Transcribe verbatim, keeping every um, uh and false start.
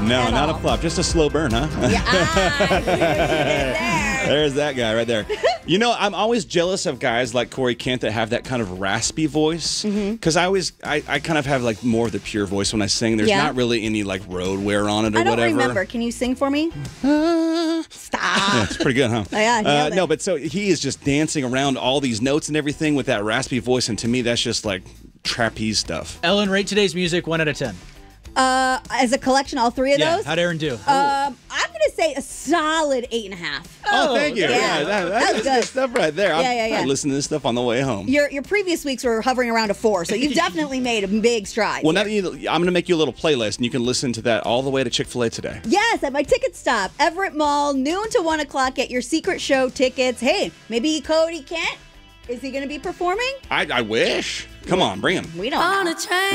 No, at not all. a flop. Just a slow burn, huh? Yeah, ah, there. There's that guy right there. You know, I'm always jealous of guys like Corey Kent that have that kind of raspy voice. Because I always, I, I kind of have like more of the pure voice when I sing. There's Yeah. not really any like road wear on it or I don't whatever. remember. Can you sing for me? Stop. Yeah, it's pretty good, huh? Oh, yeah, uh, nailed it. no, but so he is just dancing around all these notes and everything with that raspy voice. And to me, that's just like trapeze stuff. Ellen, rate today's music one out of ten. Uh, as a collection, all three of Yeah, those? how'd Aaron do? Um, I'm going to say a solid eight and a half. Oh, thank you. yeah. Yeah, that, That that's was good good. stuff right there. I, Yeah, yeah, yeah. I listen to this stuff on the way home. Your your previous weeks were hovering around a four, so you've definitely made a big stride. Well, now that you, I'm going to make you a little playlist, and you can listen to that all the way to Chick-fil-A today. Yes, at my ticket stop, Everett Mall, noon to one o'clock. Get your secret show tickets. Hey, maybe Cody Kent? Is he going to be performing? I, I wish. Come on, bring him. We don't know.